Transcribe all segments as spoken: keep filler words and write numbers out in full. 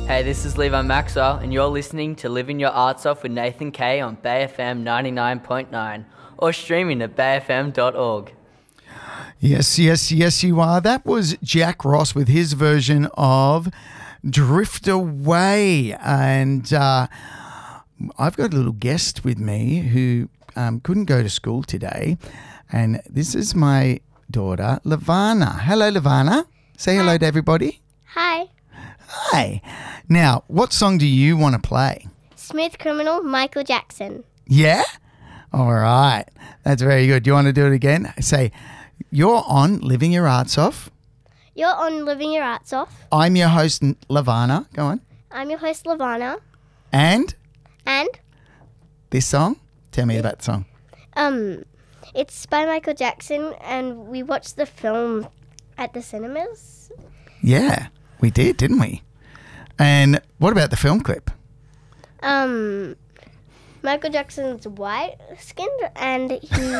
Hey, this is Levi Maxwell, and you're listening to Living Your Arts Off with Nathan Kay on Bay F M ninety-nine point nine or streaming at bay f m dot org. Yes, yes, yes, you are. That was Jack Ross with his version of Drift Away. And uh, I've got a little guest with me who um, couldn't go to school today. And this is my daughter, Lavana. Hello, Lavana. Say hello Hi. to everybody. Hi. Hi. Now, what song do you want to play? Smooth Criminal, Michael Jackson. Yeah? All right. That's very good. Do you want to do it again? Say, you're on Living Your Arts Off. You're on Living Your Arts Off. I'm your host, Lavana. Go on. I'm your host, Lavana. And And this song? Tell me about the song. um, it's by Michael Jackson, and we watched the film at the cinemas. Yeah, we did, didn't we? And what about the film clip? Um, Michael Jackson's white skinned, and he...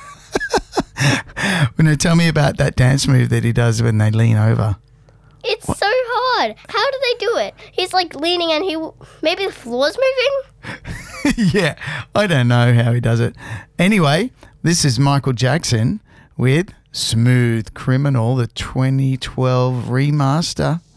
Now, tell me about that dance move that he does when they lean over. It's so hard. How do they do it? He's like leaning, and he... Maybe the floor's moving? Yeah, I don't know how he does it. Anyway, this is Michael Jackson with Smooth Criminal, the twenty twelve remaster.